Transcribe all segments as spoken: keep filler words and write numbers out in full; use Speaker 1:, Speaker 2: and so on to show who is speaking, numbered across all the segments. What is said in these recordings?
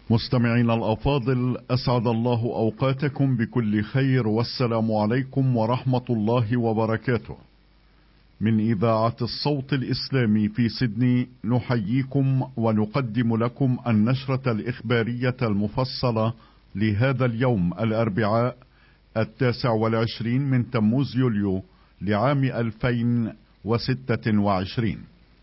Speaker 1: مستمعين الأفاضل، أسعد الله أوقاتكم بكل خير، والسلام عليكم ورحمة الله وبركاته. من إذاعة الصوت الإسلامي في سيدني نحييكم ونقدم لكم النشرة الإخبارية المفصلة لهذا اليوم الأربعاء التاسع والعشرين من تموز يوليو لعام ألفين وستة وعشرين.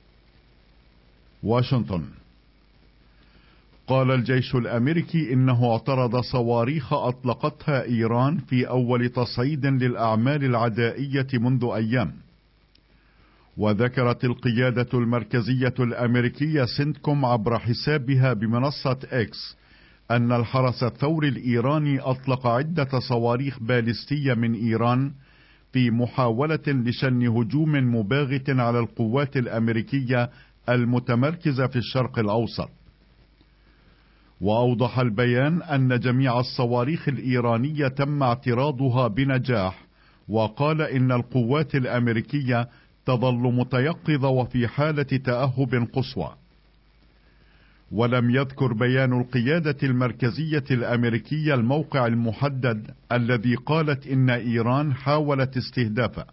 Speaker 1: واشنطن. قال الجيش الأمريكي إنه اعترض صواريخ أطلقتها إيران في أول تصعيد للأعمال العدائية منذ أيام. وذكرت القيادة المركزية الأمريكية سنتكوم عبر حسابها بمنصة إكس أن الحرس الثوري الإيراني أطلق عدة صواريخ باليستية من إيران في محاولة لشن هجوم مباغت على القوات الأمريكية المتمركزة في الشرق الأوسط. وأوضح البيان أن جميع الصواريخ الإيرانية تم اعتراضها بنجاح، وقال إن القوات الأمريكية تظل متيقظة وفي حالة تأهب قصوى. ولم يذكر بيان القيادة المركزية الأمريكية الموقع المحدد الذي قالت إن إيران حاولت استهدافه.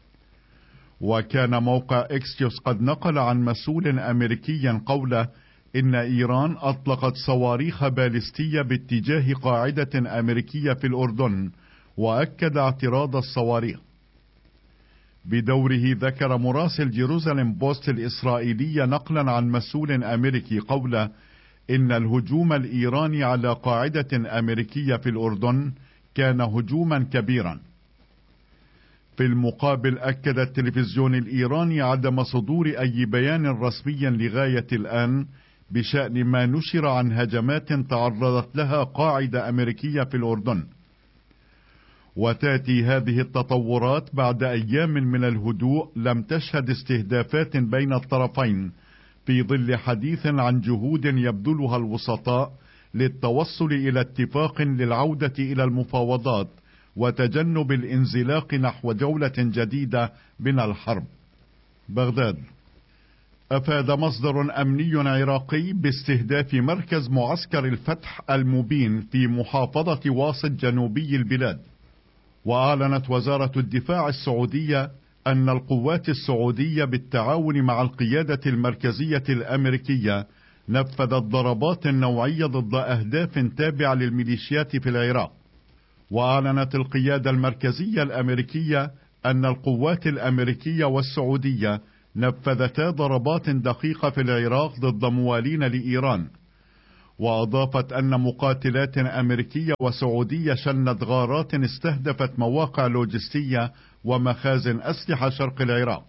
Speaker 1: وكان موقع إكسيوس قد نقل عن مسؤول أمريكي قوله إن إيران أطلقت صواريخ باليستية باتجاه قاعدة أمريكية في الأردن، وأكد اعتراض الصواريخ. بدوره ذكر مراسل جيروزاليم بوست الإسرائيلي نقلا عن مسؤول أمريكي قوله إن الهجوم الإيراني على قاعدة أمريكية في الأردن كان هجوما كبيرا. في المقابل أكد التلفزيون الإيراني عدم صدور أي بيان رسمي لغاية الآن بشأن ما نشر عن هجمات تعرضت لها قاعدة أمريكية في الأردن. وتأتي هذه التطورات بعد أيام من الهدوء لم تشهد استهدافات بين الطرفين، في ظل حديث عن جهود يبذلها الوسطاء للتوصل إلى اتفاق للعودة إلى المفاوضات وتجنب الانزلاق نحو جولة جديدة من الحرب. بغداد. أفاد مصدر أمني عراقي باستهداف مركز معسكر الفتح المبين في محافظة واسط جنوبي البلاد. وأعلنت وزارة الدفاع السعودية أن القوات السعودية بالتعاون مع القيادة المركزية الأمريكية نفذت ضربات نوعية ضد أهداف تابعة للميليشيات في العراق. وأعلنت القيادة المركزية الأمريكية أن القوات الأمريكية والسعودية نفذتا ضربات دقيقة في العراق ضد موالين لإيران. وأضافت أن مقاتلات أمريكية وسعودية شنت غارات استهدفت مواقع لوجستية ومخازن أسلحة شرق العراق.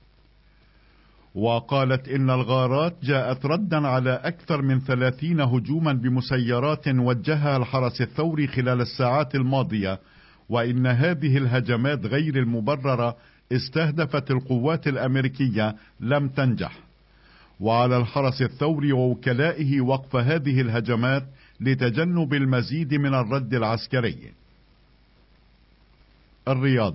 Speaker 1: وقالت إن الغارات جاءت ردا على أكثر من ثلاثين هجوما بمسيرات وجهها الحرس الثوري خلال الساعات الماضية، وإن هذه الهجمات غير المبررة استهدفت القوات الأمريكية لم تنجح. وعلى الحرس الثوري ووكلائه وقف هذه الهجمات لتجنب المزيد من الرد العسكري. الرياض.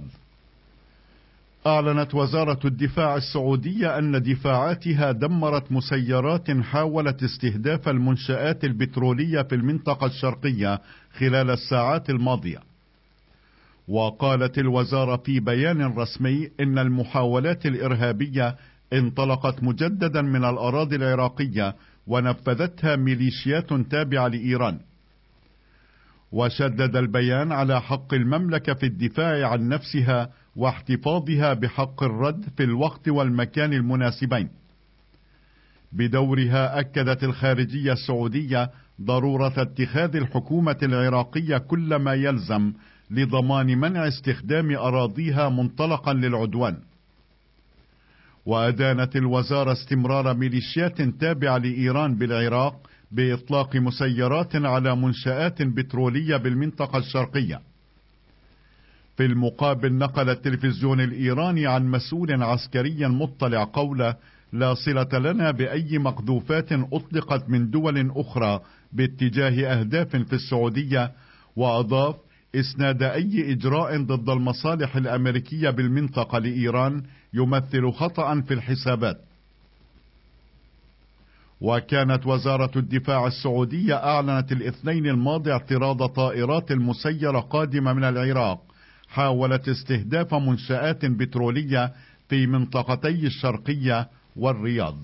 Speaker 1: أعلنت وزارة الدفاع السعودية أن دفاعاتها دمرت مسيرات حاولت استهداف المنشآت البترولية في المنطقة الشرقية خلال الساعات الماضية. وقالت الوزارة في بيان رسمي إن المحاولات الإرهابية انطلقت مجددا من الأراضي العراقية ونفذتها ميليشيات تابعة لإيران. وشدد البيان على حق المملكة في الدفاع عن نفسها واحتفاظها بحق الرد في الوقت والمكان المناسبين. بدورها أكدت الخارجية السعودية ضرورة اتخاذ الحكومة العراقية كل ما يلزم لضمان منع استخدام أراضيها منطلقا للعدوان. وأدانت الوزارة استمرار ميليشيات تابعة لإيران بالعراق بإطلاق مسيرات على منشآت بترولية بالمنطقة الشرقية. في المقابل نقل التلفزيون الإيراني عن مسؤول عسكري مطلع قوله لا صلة لنا بأي مقذوفات أطلقت من دول أخرى باتجاه أهداف في السعودية. وأضاف إسناد أي إجراء ضد المصالح الأمريكية بالمنطقة لإيران يمثل خطأ في الحسابات. وكانت وزارة الدفاع السعودية أعلنت الاثنين الماضي اعتراض طائرات مسيرة قادمة من العراق حاولت استهداف منشآت بترولية في منطقتي الشرقية والرياض.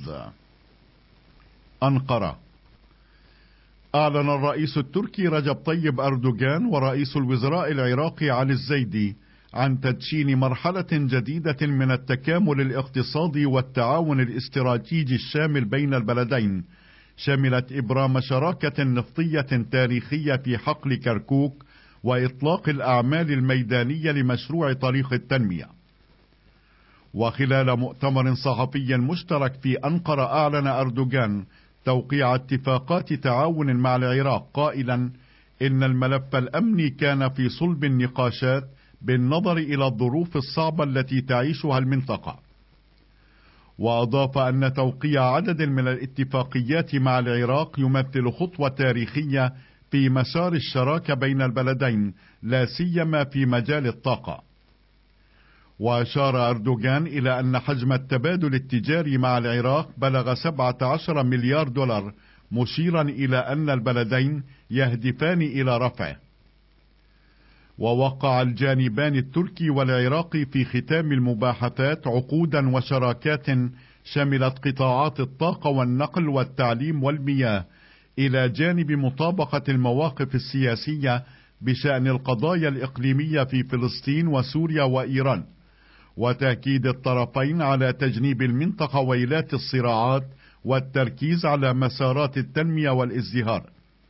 Speaker 1: أنقرة. أعلن الرئيس التركي رجب طيب أردوغان ورئيس الوزراء العراقي علي الزيدي عن تدشين مرحلة جديدة من التكامل الاقتصادي والتعاون الاستراتيجي الشامل بين البلدين، شملت إبرام شراكة نفطية تاريخية في حقل كركوك وإطلاق الأعمال الميدانية لمشروع طريق التنمية. وخلال مؤتمر صحفي مشترك في أنقرة أعلن أردوغان توقيع اتفاقات تعاون مع العراق قائلا إن الملف الأمني كان في صلب النقاشات بالنظر إلى الظروف الصعبة التي تعيشها المنطقة. وأضاف أن توقيع عدد من الاتفاقيات مع العراق يمثل خطوة تاريخية في مسار الشراكة بين البلدين لا سيما في مجال الطاقة. وأشار أردوغان إلى أن حجم التبادل التجاري مع العراق بلغ سبعة عشر مليار دولار، مشيرا إلى أن البلدين يهدفان إلى رفعه. ووقع الجانبان التركي والعراقي في ختام المباحثات عقودا وشراكات شملت قطاعات الطاقة والنقل والتعليم والمياه، إلى جانب مطابقة المواقف السياسية بشأن القضايا الإقليمية في فلسطين وسوريا وإيران، وتأكيد الطرفين على تجنيب المنطقة ويلات الصراعات والتركيز على مسارات التنمية والازدهار.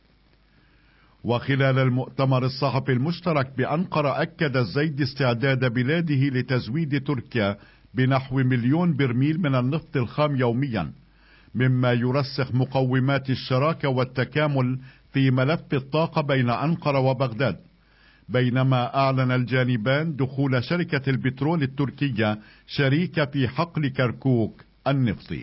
Speaker 1: وخلال المؤتمر الصحفي المشترك بأنقرة أكد الزيدي استعداد بلاده لتزويد تركيا بنحو مليون برميل من النفط الخام يوميا، مما يرسخ مقومات الشراكة والتكامل في ملف الطاقة بين أنقرة وبغداد، بينما أعلن الجانبان دخول شركة البترول التركية شريكة في حقل كركوك النفطي.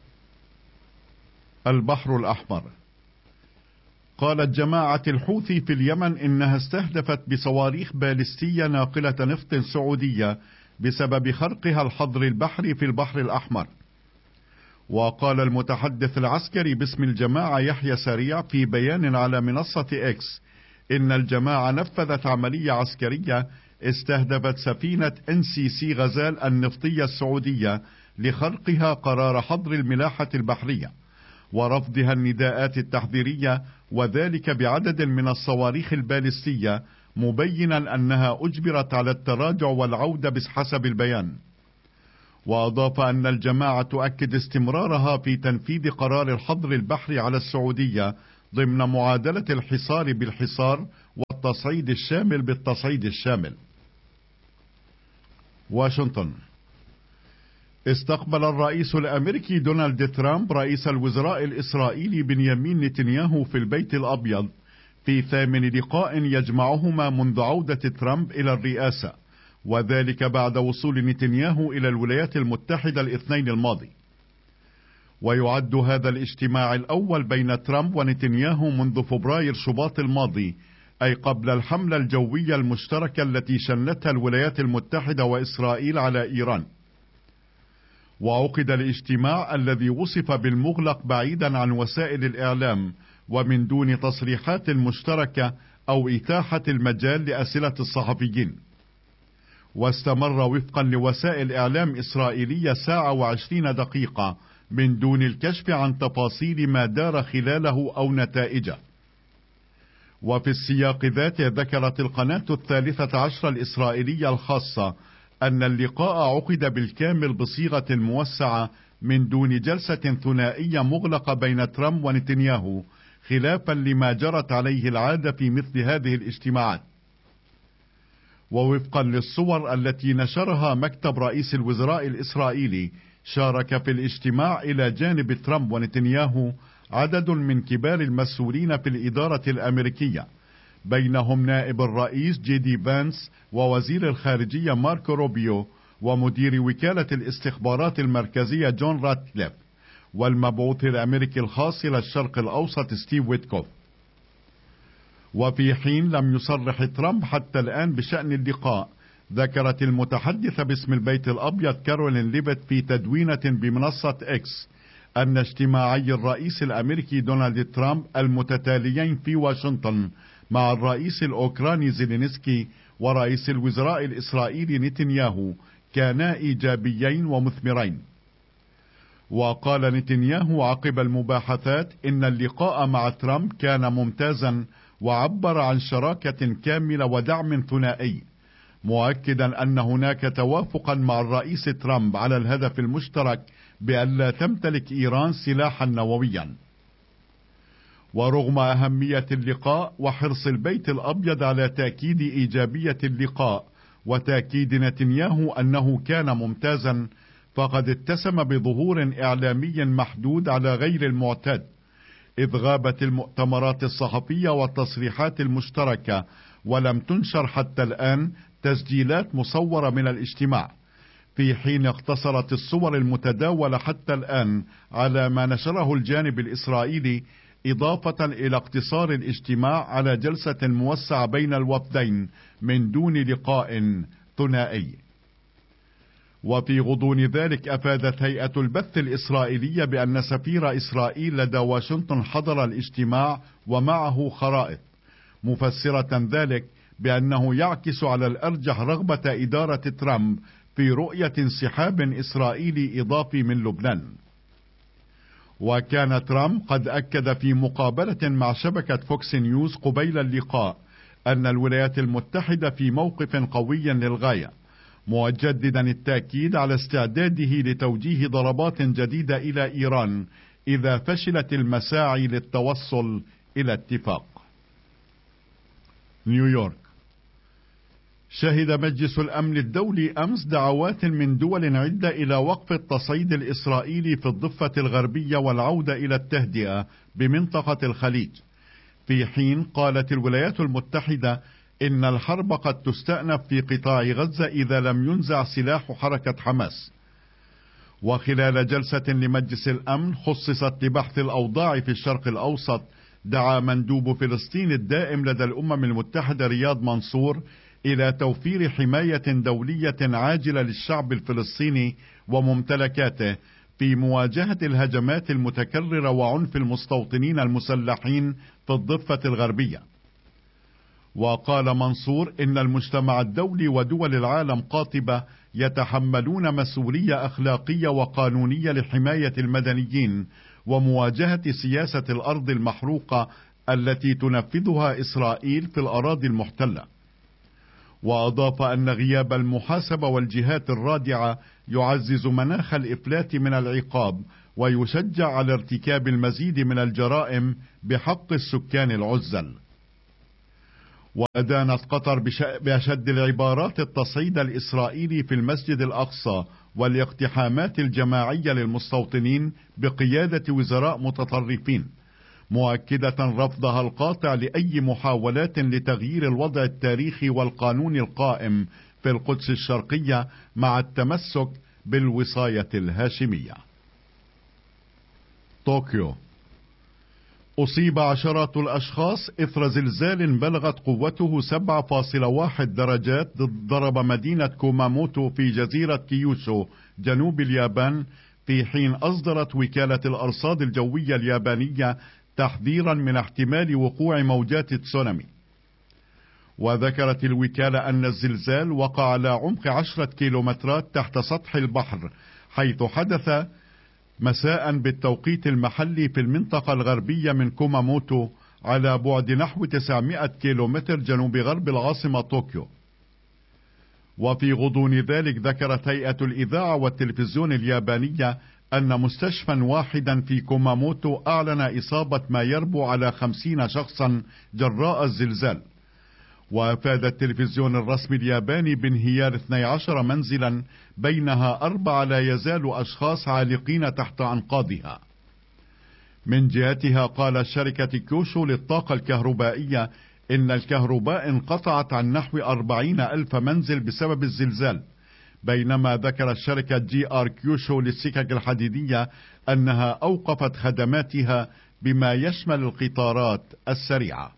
Speaker 1: البحر الأحمر. قالت جماعة الحوثي في اليمن إنها استهدفت بصواريخ باليستية ناقلة نفط سعودية بسبب خرقها الحظر البحري في البحر الأحمر. وقال المتحدث العسكري باسم الجماعة يحيى سريع في بيان على منصة إكس إن الجماعة نفذت عملية عسكرية استهدفت سفينة إن سي سي غزال النفطية السعودية لخرقها قرار حظر الملاحة البحرية ورفضها النداءات التحذيرية، وذلك بعدد من الصواريخ الباليستية، مبينا أنها أجبرت على التراجع والعودة بحسب البيان. وأضاف أن الجماعة تؤكد استمرارها في تنفيذ قرار الحظر البحري على السعودية ضمن معادلة الحصار بالحصار والتصعيد الشامل بالتصعيد الشامل. واشنطن. استقبل الرئيس الأمريكي دونالد ترامب رئيس الوزراء الإسرائيلي بنيامين نتنياهو في البيت الأبيض في ثامن لقاء يجمعهما منذ عودة ترامب إلى الرئاسة، وذلك بعد وصول نتنياهو إلى الولايات المتحدة الاثنين الماضي. ويعد هذا الاجتماع الأول بين ترامب ونتنياهو منذ فبراير شباط الماضي، أي قبل الحملة الجوية المشتركة التي شنتها الولايات المتحدة وإسرائيل على إيران. وعقد الاجتماع الذي وصف بالمغلق بعيدا عن وسائل الإعلام ومن دون تصريحات مشتركة أو إتاحة المجال لأسئلة الصحفيين، واستمر وفقا لوسائل إعلام إسرائيلية ساعة وعشرين دقيقة من دون الكشف عن تفاصيل ما دار خلاله أو نتائجه. وفي السياق ذاته ذكرت القناة الثالثة عشر الإسرائيلية الخاصة أن اللقاء عقد بالكامل بصيغة موسعة من دون جلسة ثنائية مغلقة بين ترامب ونتنياهو، خلافا لما جرت عليه العادة في مثل هذه الاجتماعات. ووفقا للصور التي نشرها مكتب رئيس الوزراء الإسرائيلي، شارك في الاجتماع إلى جانب ترامب ونتنياهو عدد من كبار المسؤولين في الإدارة الأمريكية، بينهم نائب الرئيس جي دي فانس ووزير الخارجية ماركو روبيو ومدير وكالة الاستخبارات المركزية جون راتليف والمبعوث الأمريكي الخاص إلى الشرق الأوسط ستيف ويتكوف. وفي حين لم يصرح ترامب حتى الآن بشأن اللقاء، ذكرت المتحدثة باسم البيت الأبيض كارولين ليفيت في تدوينة بمنصة إكس أن اجتماعي الرئيس الأمريكي دونالد ترامب المتتاليين في واشنطن مع الرئيس الأوكراني زيلينسكي ورئيس الوزراء الإسرائيلي نتنياهو كانا إيجابيين ومثمرين. وقال نتنياهو عقب المباحثات إن اللقاء مع ترامب كان ممتازا، وعبر عن شراكة كاملة ودعم ثنائي، مؤكدا أن هناك توافقا مع الرئيس ترامب على الهدف المشترك بألا تمتلك إيران سلاحا نوويا. ورغم أهمية اللقاء وحرص البيت الأبيض على تأكيد إيجابية اللقاء وتأكيد نتنياهو أنه كان ممتازا، فقد اتسم بظهور إعلامي محدود على غير المعتاد، إذ غابت المؤتمرات الصحفية والتصريحات المشتركة، ولم تنشر حتى الآن تسجيلات مصورة من الاجتماع، في حين اقتصرت الصور المتداولة حتى الآن على ما نشره الجانب الإسرائيلي، إضافة إلى اقتصار الاجتماع على جلسة موسعة بين الوفدين من دون لقاء ثنائي. وفي غضون ذلك أفادت هيئة البث الإسرائيلية بأن سفير إسرائيل لدى واشنطن حضر الاجتماع ومعه خرائط، مفسرة ذلك بأنه يعكس على الأرجح رغبة إدارة ترامب في رؤية انسحاب إسرائيلي إضافي من لبنان. وكان ترامب قد أكد في مقابلة مع شبكة فوكس نيوز قبيل اللقاء أن الولايات المتحدة في موقف قوي للغاية، مجددا التأكيد على استعداده لتوجيه ضربات جديدة إلى إيران إذا فشلت المساعي للتوصل إلى اتفاق. نيويورك. شهد مجلس الأمن الدولي أمس دعوات من دول عدة إلى وقف التصعيد الإسرائيلي في الضفة الغربية والعودة إلى التهدئة بمنطقة الخليج، في حين قالت الولايات المتحدة إن الحرب قد تستأنف في قطاع غزة إذا لم ينزع سلاح حركة حماس. وخلال جلسة لمجلس الأمن خصصت لبحث الأوضاع في الشرق الأوسط، دعا مندوب فلسطين الدائم لدى الأمم المتحدة رياض منصور إلى توفير حماية دولية عاجلة للشعب الفلسطيني وممتلكاته في مواجهة الهجمات المتكررة وعنف المستوطنين المسلحين في الضفة الغربية. وقال منصور إن المجتمع الدولي ودول العالم قاطبة يتحملون مسؤولية أخلاقية وقانونية لحماية المدنيين ومواجهة سياسة الأرض المحروقة التي تنفذها إسرائيل في الأراضي المحتلة. وأضاف أن غياب المحاسبة والجهات الرادعة يعزز مناخ الإفلات من العقاب ويشجع على ارتكاب المزيد من الجرائم بحق السكان العزل. وأدانت قطر بأشد العبارات التصعيد الإسرائيلي في المسجد الأقصى والاقتحامات الجماعية للمستوطنين بقيادة وزراء متطرفين، مؤكدة رفضها القاطع لأي محاولات لتغيير الوضع التاريخي والقانون القائم في القدس الشرقية مع التمسك بالوصاية الهاشمية. طوكيو. أصيب عشرات الأشخاص إثر زلزال بلغت قوته سبعة فاصلة واحد درجات ضرب مدينة كوماموتو في جزيرة كيوشو جنوب اليابان، في حين أصدرت وكالة الأرصاد الجوية اليابانية تحذيرا من احتمال وقوع موجات تسونامي. وذكرت الوكالة أن الزلزال وقع على عمق عشرة كيلومترات تحت سطح البحر، حيث حدث مساء بالتوقيت المحلي في المنطقة الغربية من كوماموتو على بعد نحو تسعمائة كيلومتر جنوب غرب العاصمة طوكيو. وفي غضون ذلك ذكرت هيئة الإذاعة والتلفزيون اليابانية أن مستشفى واحدا في كوماموتو أعلن إصابة ما يربو على خمسين شخصا جراء الزلزال. وأفاد التلفزيون الرسمي الياباني بانهيار اثني عشر منزلا، بينها أربعة لا يزال أشخاص عالقين تحت أنقاضها. من جهتها قالت شركة كيوشو للطاقة الكهربائية إن الكهرباء انقطعت عن نحو أربعين ألف منزل بسبب الزلزال، بينما ذكرت شركة جي آر كيوشو للسكك الحديدية أنها أوقفت خدماتها بما يشمل القطارات السريعة.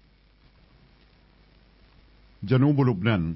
Speaker 1: جنوب لبنان.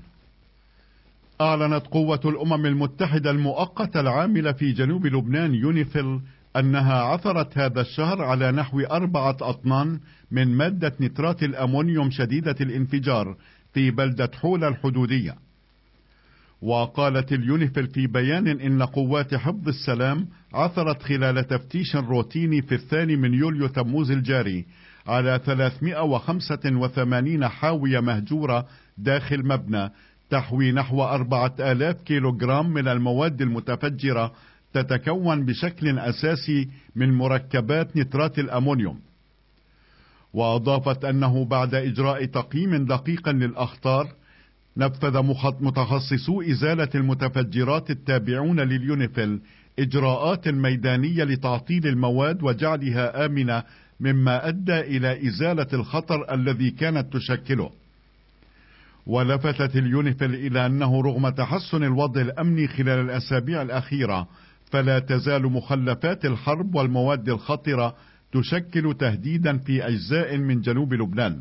Speaker 1: أعلنت قوة الأمم المتحدة المؤقتة العاملة في جنوب لبنان يونيفيل أنها عثرت هذا الشهر على نحو أربعة أطنان من مادة نترات الأمونيوم شديدة الانفجار في بلدة حولة الحدودية. وقالت اليونيفيل في بيان إن قوات حفظ السلام عثرت خلال تفتيش روتيني في الثاني من يوليو تموز الجاري على ثلاثمائة وخمسة وثمانين حاوية مهجورة داخل مبنى تحوي نحو أربعة آلاف كيلوغرام من المواد المتفجرة، تتكون بشكل أساسي من مركبات نترات الأمونيوم. وأضافت أنه بعد إجراء تقييم دقيق للأخطار، نفذ متخصصو إزالة المتفجرات التابعون لليونيفيل إجراءات ميدانية لتعطيل المواد وجعلها آمنة، مما أدى إلى إزالة الخطر الذي كانت تشكله. ولفتت اليونيفيل إلى أنه رغم تحسن الوضع الأمني خلال الأسابيع الأخيرة، فلا تزال مخلفات الحرب والمواد الخطرة تشكل تهديدا في أجزاء من جنوب لبنان.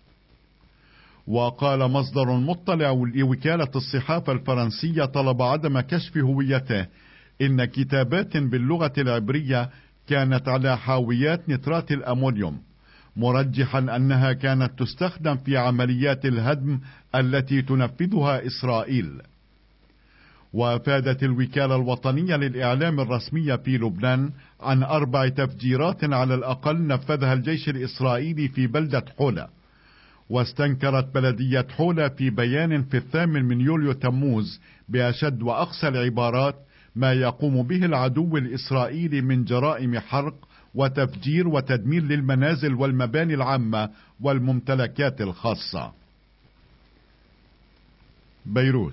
Speaker 1: وقال مصدر مطلع لوكالة الصحافة الفرنسية طلب عدم كشف هويته إن كتابات باللغة العبرية كانت على حاويات نترات الأمونيوم، مرجحا أنها كانت تستخدم في عمليات الهدم التي تنفذها إسرائيل. وافادت الوكالة الوطنية للإعلام الرسمية في لبنان عن أربع تفجيرات على الأقل نفذها الجيش الإسرائيلي في بلدة حولة. واستنكرت بلدية حولة في بيان في الثامن من يوليو تموز بأشد وأقسى العبارات ما يقوم به العدو الإسرائيلي من جرائم حرق وتفجير وتدمير للمنازل والمباني العامة والممتلكات الخاصة. بيروت.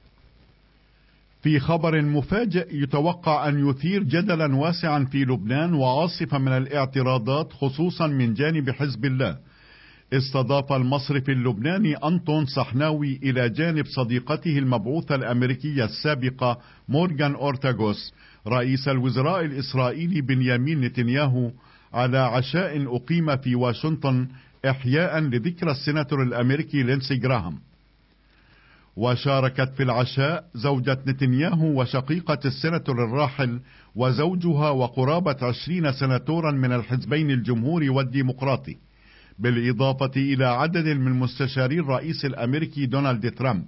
Speaker 1: في خبر مفاجئ يتوقع أن يثير جدلا واسعا في لبنان وعاصفة من الاعتراضات خصوصا من جانب حزب الله، استضاف المصرفي اللبناني أنطون صحناوي إلى جانب صديقته المبعوثة الأمريكية السابقة مورغان أورتاغوس رئيس الوزراء الإسرائيلي بنيامين نتنياهو على عشاء أقيم في واشنطن إحياء لذكرى السيناتور الأمريكي لينسي جراهام. وشاركت في العشاء زوجة نتنياهو وشقيقة السيناتور الراحل وزوجها وقرابة عشرين سناتورا من الحزبين الجمهوري والديمقراطي، بالإضافة إلى عدد من مستشاري الرئيس الأمريكي دونالد ترامب.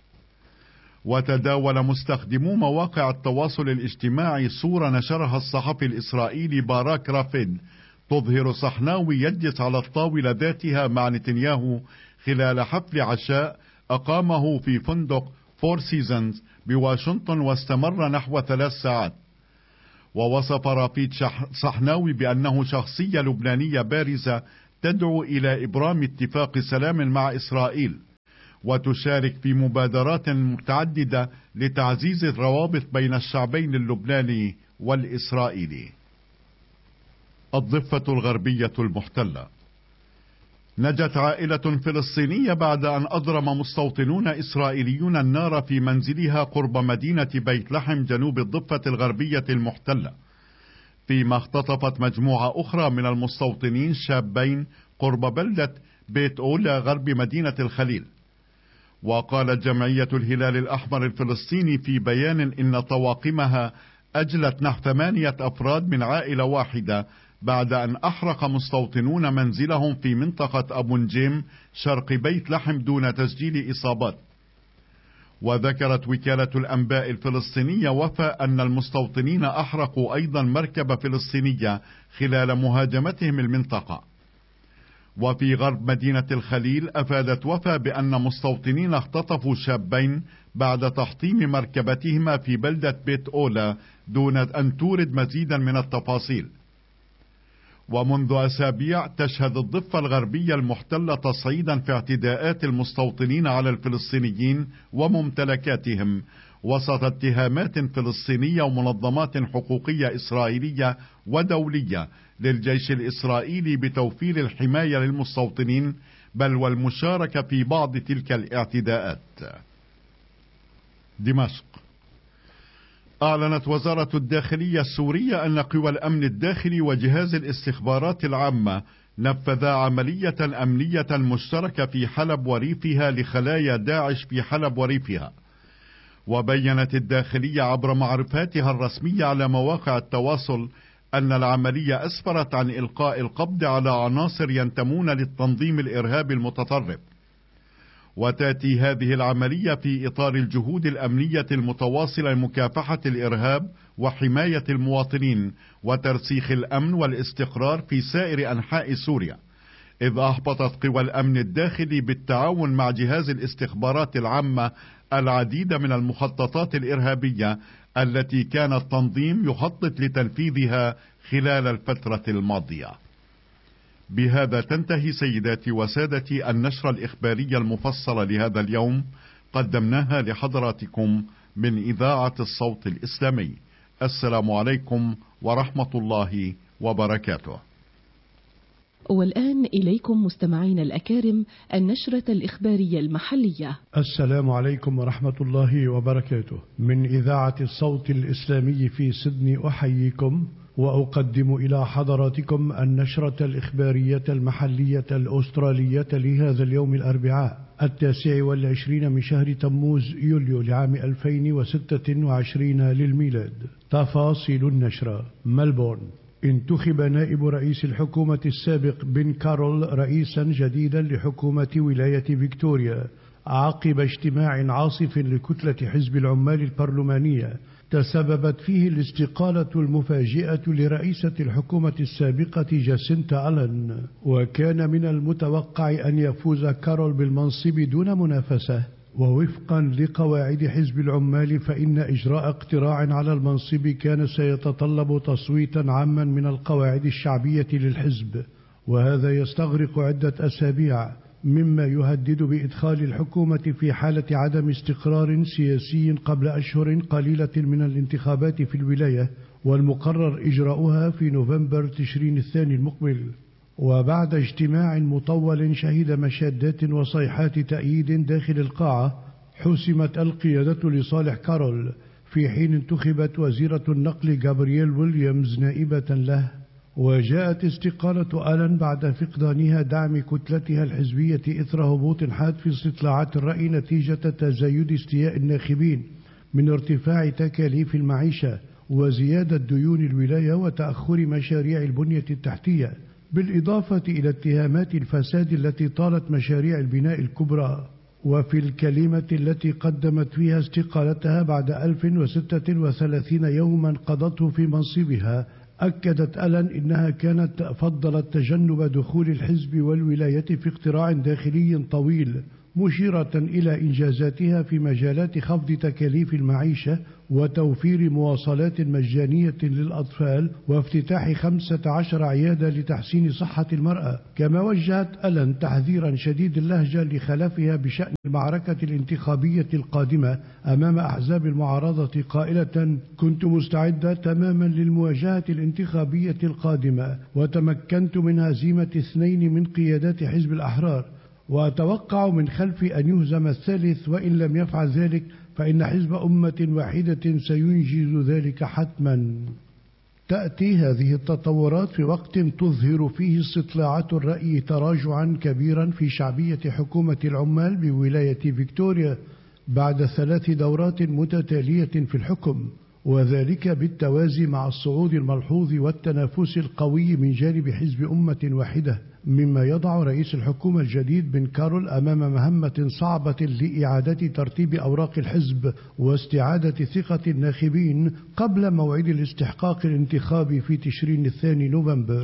Speaker 1: وتداول مستخدمو مواقع التواصل الاجتماعي صورة نشرها الصحفي الإسرائيلي باراك رافيد تظهر صحناوي يجلس على الطاولة ذاتها مع نتنياهو خلال حفل عشاء أقامه في فندق فور سيزونز بواشنطن واستمر نحو ثلاث ساعات. ووصف رافيد صحناوي بأنه شخصية لبنانية بارزة تدعو إلى إبرام اتفاق سلام مع إسرائيل، وتشارك في مبادرات متعددة لتعزيز الروابط بين الشعبين اللبناني والإسرائيلي. الضفة الغربية المحتلة. نجت عائلة فلسطينية بعد أن أضرم مستوطنون إسرائيليون النار في منزلها قرب مدينة بيت لحم جنوب الضفة الغربية المحتلة، فيما اختطفت مجموعة أخرى من المستوطنين شابين قرب بلدة بيت أولا غرب مدينة الخليل. وقالت جمعية الهلال الأحمر الفلسطيني في بيان إن طواقمها أجلت نحو ثمانية أفراد من عائلة واحدة بعد أن أحرق مستوطنون منزلهم في منطقة أبو نجيم شرق بيت لحم دون تسجيل إصابات. وذكرت وكالة الأنباء الفلسطينية وفاء أن المستوطنين أحرقوا أيضا مركبة فلسطينية خلال مهاجمتهم المنطقة. وفي غرب مدينة الخليل أفادت وفاء بأن مستوطنين اختطفوا شابين بعد تحطيم مركبتهما في بلدة بيت أولا دون أن تورد مزيدا من التفاصيل. ومنذ أسابيع تشهد الضفة الغربية المحتلة تصعيدا في اعتداءات المستوطنين على الفلسطينيين وممتلكاتهم وسط اتهامات فلسطينية ومنظمات حقوقية إسرائيلية ودولية للجيش الإسرائيلي بتوفير الحماية للمستوطنين بل والمشاركة في بعض تلك الاعتداءات. دمشق. أعلنت وزارة الداخلية السورية أن قوى الأمن الداخلي وجهاز الاستخبارات العامة نفذا عملية أمنية مشتركة في حلب وريفها لخلايا داعش في حلب وريفها. وبينت الداخلية عبر معرفاتها الرسمية على مواقع التواصل أن العملية أسفرت عن إلقاء القبض على عناصر ينتمون للتنظيم الإرهابي المتطرف. وتأتي هذه العملية في إطار الجهود الأمنية المتواصلة لمكافحة الإرهاب وحماية المواطنين وترسيخ الأمن والاستقرار في سائر أنحاء سوريا، إذ أحبطت قوى الأمن الداخلي بالتعاون مع جهاز الاستخبارات العامة العديد من المخططات الإرهابية التي كان التنظيم يخطط لتنفيذها خلال الفترة الماضية. بهذا تنتهي سيداتي وسادتي النشرة الإخبارية المفصلة لهذا اليوم، قدمناها لحضراتكم من إذاعة الصوت الإسلامي. السلام عليكم ورحمة الله وبركاته.
Speaker 2: والآن إليكم مستمعين الأكارم النشرة الإخبارية المحلية.
Speaker 3: السلام عليكم ورحمة الله وبركاته. من إذاعة الصوت الإسلامي في سيدني أحييكم وأقدم إلى حضراتكم النشرة الإخبارية المحلية الأسترالية لهذا اليوم الأربعاء التاسع والعشرين من شهر تموز يوليو لعام ألفين وستة وعشرين للميلاد. تفاصيل النشرة. ملبورن: انتخب نائب رئيس الحكومة السابق بن كارول رئيسا جديدا لحكومة ولاية فيكتوريا عقب اجتماع عاصف لكتلة حزب العمال البرلمانية تسببت فيه الاستقالة المفاجئة لرئيسة الحكومة السابقة جاسينتا ألن. وكان من المتوقع أن يفوز كارول بالمنصب دون منافسة، ووفقا لقواعد حزب العمال فإن إجراء اقتراع على المنصب كان سيتطلب تصويتا عاما من القواعد الشعبية للحزب، وهذا يستغرق عدة أسابيع، مما يهدد بإدخال الحكومة في حالة عدم استقرار سياسي قبل أشهر قليلة من الانتخابات في الولاية، والمقرر إجراؤها في نوفمبر تشرين الثاني المقبل. وبعد اجتماع مطول شهد مشادات وصيحات تأييد داخل القاعة، حسمت القيادة لصالح كارول، في حين انتخبت وزيرة النقل جابرييل ويليامز نائبة له. وجاءت استقالة آلن بعد فقدانها دعم كتلتها الحزبية إثر هبوط حاد في استطلاعات الرأي نتيجة تزايد استياء الناخبين من ارتفاع تكاليف المعيشة وزيادة ديون الولاية وتأخر مشاريع البنية التحتية، بالإضافة إلى اتهامات الفساد التي طالت مشاريع البناء الكبرى. وفي الكلمة التي قدمت فيها استقالتها بعد ألف وستة وثلاثين يوما قضته في منصبها، أكدت ألن إنها كانت فضلت تجنب دخول الحزب والولاية في اقتراع داخلي طويل، مشيرة إلى إنجازاتها في مجالات خفض تكاليف المعيشة وتوفير مواصلات مجانية للأطفال وافتتاح خمسة عشر عيادة لتحسين صحة المرأة. كما وجهت ألن تحذيرا شديد اللهجة لخلفها بشأن المعركة الانتخابية القادمة أمام أحزاب المعارضة، قائلة: كنت مستعدة تماما للمواجهة الانتخابية القادمة، وتمكنت من هزيمة اثنين من قيادات حزب الأحرار، وأتوقع من خلفي أن يهزم الثالث، وإن لم يفعل ذلك فإن حزب أمة واحدة سينجز ذلك حتما. تأتي هذه التطورات في وقت تظهر فيه استطلاعات الرأي تراجعا كبيرا في شعبية حكومة العمال بولاية فيكتوريا بعد ثلاث دورات متتالية في الحكم، وذلك بالتوازي مع الصعود الملحوظ والتنافس القوي من جانب حزب أمة واحدة، مما يضع رئيس الحكومة الجديد بن كارول أمام مهمة صعبة لإعادة ترتيب أوراق الحزب واستعادة ثقة الناخبين قبل موعد الاستحقاق الانتخابي في تشرين الثاني نوفمبر.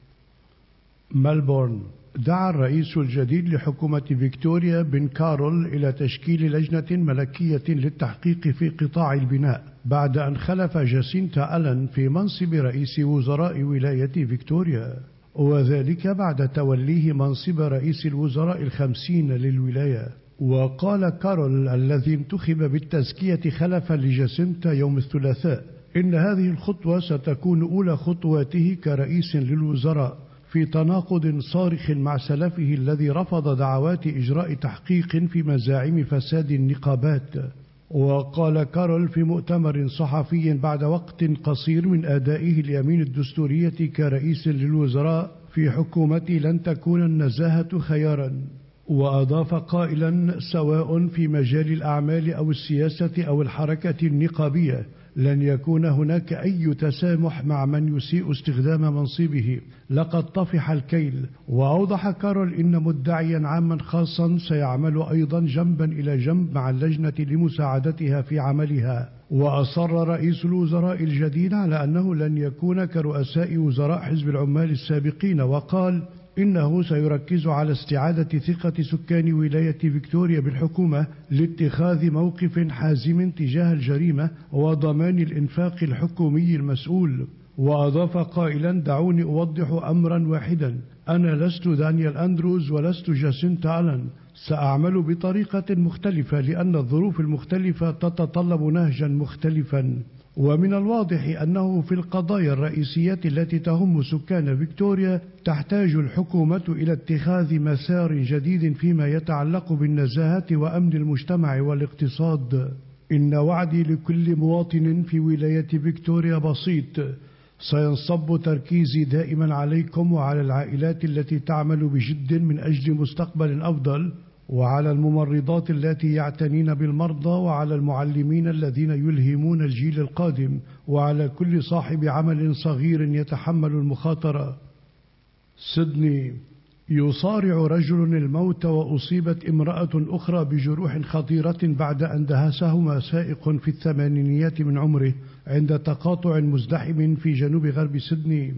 Speaker 3: ملبورن: دعا الرئيس الجديد لحكومة فيكتوريا بن كارول إلى تشكيل لجنة ملكية للتحقيق في قطاع البناء بعد أن خلف جاسينتا ألن في منصب رئيس وزراء ولاية فيكتوريا، وذلك بعد توليه منصب رئيس الوزراء الخمسين للولاية. وقال كارول الذي انتخب بالتزكية خلفا لجاسينتا يوم الثلاثاء إن هذه الخطوة ستكون أولى خطواته كرئيس للوزراء، في تناقض صارخ مع سلفه الذي رفض دعوات إجراء تحقيق في مزاعم فساد النقابات. وقال كارول في مؤتمر صحفي بعد وقت قصير من أدائه اليمين الدستورية كرئيس للوزراء في حكومتي لن تكون النزاهة خيارا، وأضاف قائلا: سواء في مجال الأعمال أو السياسة أو الحركة النقابية، لن يكون هناك أي تسامح مع من يسيء استخدام منصبه، لقد طفح الكيل. وأوضح كارول إن مدعيا عاما خاصا سيعمل أيضا جنبا إلى جنب مع اللجنة لمساعدتها في عملها. وأصر رئيس الوزراء الجديد على أنه لن يكون كرؤساء وزراء حزب العمال السابقين، وقال إنه سيركز على استعادة ثقة سكان ولاية فيكتوريا بالحكومة لاتخاذ موقف حازم تجاه الجريمة وضمان الإنفاق الحكومي المسؤول. وأضاف قائلا: دعوني أوضح أمرا واحدا، أنا لست دانيال أندروز ولست جاسينتا ألان، سأعمل بطريقة مختلفة لأن الظروف المختلفة تتطلب نهجا مختلفا. ومن الواضح أنه في القضايا الرئيسية التي تهم سكان فيكتوريا تحتاج الحكومة إلى اتخاذ مسار جديد فيما يتعلق بالنزاهة وأمن المجتمع والاقتصاد. إن وعدي لكل مواطن في ولاية فيكتوريا بسيط، سينصب تركيزي دائما عليكم وعلى العائلات التي تعمل بجد من أجل مستقبل أفضل، وعلى الممرضات التي يعتنين بالمرضى، وعلى المعلمين الذين يلهمون الجيل القادم، وعلى كل صاحب عمل صغير يتحمل المخاطرة. سيدني: يصارع رجل الموت وأصيبت امرأة أخرى بجروح خطيرة بعد أن دهسهما سائق في الثمانينيات من عمره عند تقاطع مزدحم في جنوب غرب سيدني.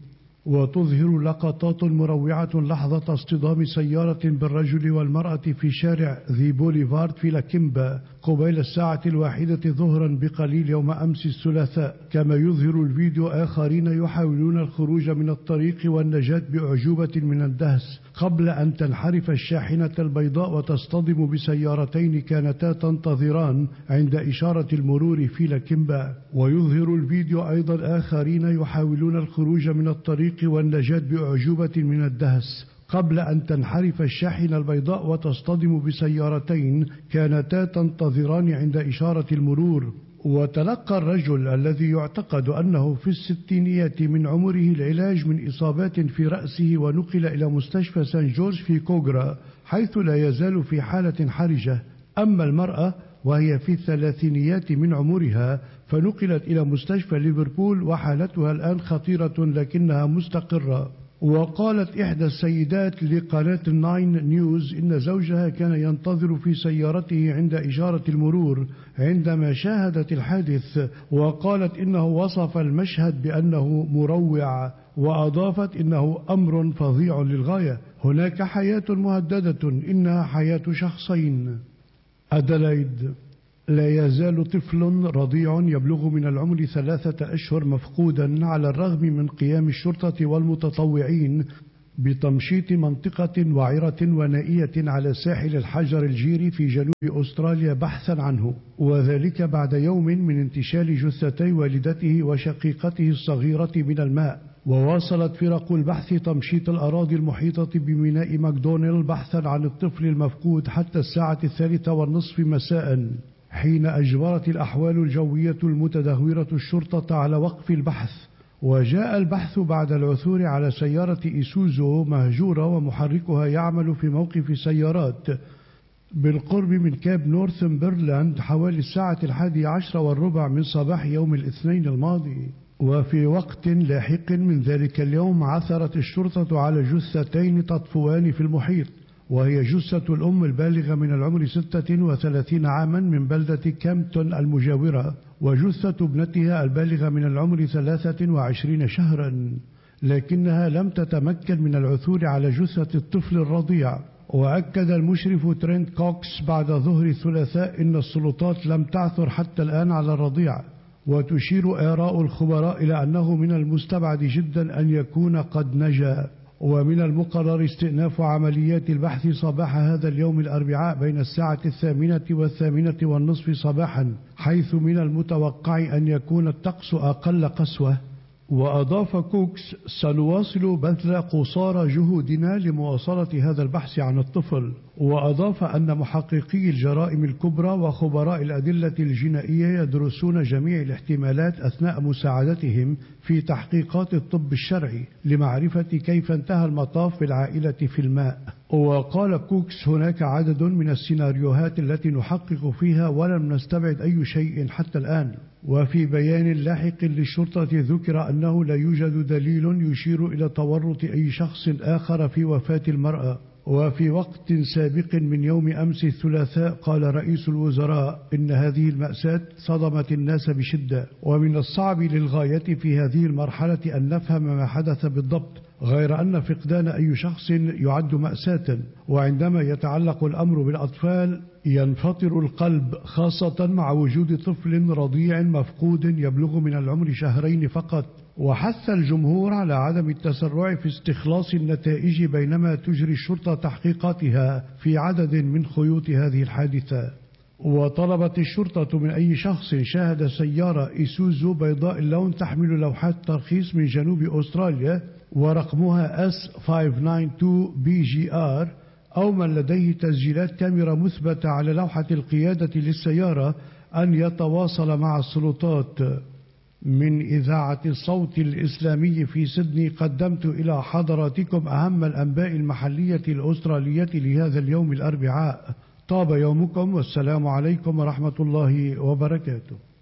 Speaker 3: وتظهر لقطات مروعة لحظة اصطدام سيارة بالرجل والمرأة في شارع ذي بوليفارد في لاكيمبا قبيل الساعة الواحدة ظهرا بقليل يوم أمس الثلاثاء. كما يظهر الفيديو آخرين يحاولون الخروج من الطريق والنجاة بأعجوبة من الدهس قبل أن تنحرف الشاحنة البيضاء وتصطدم بسيارتين كانتا تنتظران عند إشارة المرور في لاكيمبا. ويظهر الفيديو أيضا آخرين يحاولون الخروج من الطريق والنجاة بأعجوبة من الدهس قبل أن تنحرف الشاحنة البيضاء وتصطدم بسيارتين كانتا تنتظران عند إشارة المرور. وتلقى الرجل الذي يعتقد أنه في الستينيات من عمره العلاج من إصابات في رأسه ونقل إلى مستشفى سان جورج في كوغرا حيث لا يزال في حالة حرجة. أما المرأة وهي في الثلاثينيات من عمرها فنقلت إلى مستشفى ليفربول وحالتها الآن خطيرة لكنها مستقرة. وقالت إحدى السيدات لقناة الناين نيوز إن زوجها كان ينتظر في سيارته عند إشارة المرور عندما شاهدت الحادث، وقالت إنه وصف المشهد بأنه مروع، وأضافت إنه أمر فظيع للغاية، هناك حياة مهددة، إنها حياة شخصين. أدلايد: لا يزال طفل رضيع يبلغ من العمر ثلاثة أشهر مفقودا على الرغم من قيام الشرطة والمتطوعين بتمشيط منطقة وعرة ونائية على ساحل الحجر الجيري في جنوب أستراليا بحثا عنه، وذلك بعد يوم من انتشال جثتي والدته وشقيقته الصغيرة من الماء. وواصلت فرق البحث تمشيط الأراضي المحيطة بميناء ماكدونيل بحثا عن الطفل المفقود حتى الساعة الثالثة والنصف مساء، حين أجبرت الأحوال الجوية المتدهورة الشرطة على وقف البحث. وجاء البحث بعد العثور على سيارة إيسوزو مهجورة ومحركها يعمل في موقف سيارات بالقرب من كاب نورثمبرلاند حوالي الساعة الحادية عشر والربع من صباح يوم الاثنين الماضي. وفي وقت لاحق من ذلك اليوم عثرت الشرطة على جثتين تطفوان في المحيط، وهي جثة الأم البالغة من العمر ستة وثلاثين عاما من بلدة كامبتون المجاورة، وجثة ابنتها البالغة من العمر ثلاثة وعشرين شهرا، لكنها لم تتمكن من العثور على جثة الطفل الرضيع. وأكد المشرف ترينت كوكس بعد ظهر الثلاثاء إن السلطات لم تعثر حتى الآن على الرضيع، وتشير آراء الخبراء إلى أنه من المستبعد جدا أن يكون قد نجا. ومن المقرر استئناف عمليات البحث صباح هذا اليوم الأربعاء بين الساعة الثامنة والثامنة والنصف صباحا، حيث من المتوقع أن يكون الطقس أقل قسوة. وأضاف كوكس: سنواصل بذل قصارى جهودنا لمواصلة هذا البحث عن الطفل. وأضاف أن محققي الجرائم الكبرى وخبراء الأدلة الجنائية يدرسون جميع الاحتمالات أثناء مساعدتهم في تحقيقات الطب الشرعي لمعرفة كيف انتهى المطاف بالعائلة في الماء. وقال كوكس: هناك عدد من السيناريوهات التي نحقق فيها ولم نستبعد أي شيء حتى الآن. وفي بيان لاحق للشرطة ذكر أنه لا يوجد دليل يشير إلى تورط أي شخص آخر في وفاة المرأة. وفي وقت سابق من يوم أمس الثلاثاء قال رئيس الوزراء إن هذه المأساة صدمت الناس بشدة، ومن الصعب للغاية في هذه المرحلة أن نفهم ما حدث بالضبط، غير أن فقدان أي شخص يعد مأساة، وعندما يتعلق الأمر بالأطفال ينفطر القلب، خاصة مع وجود طفل رضيع مفقود يبلغ من العمر شهرين فقط. وحث الجمهور على عدم التسرع في استخلاص النتائج بينما تجري الشرطة تحقيقاتها في عدد من خيوط هذه الحادثة. وطلبت الشرطة من أي شخص شاهد سيارة إيسوزو بيضاء اللون تحمل لوحات ترخيص من جنوب أستراليا ورقمها إس خمسمائة واتنين وتسعين بي جي آر أو من لديه تسجيلات كاميرا مثبتة على لوحة القيادة للسيارة أن يتواصل مع السلطات. من إذاعة الصوت الإسلامي في سيدني قدمت إلى حضراتكم أهم الأنباء المحلية الأسترالية لهذا اليوم الأربعاء. طاب يومكم والسلام عليكم ورحمة الله وبركاته.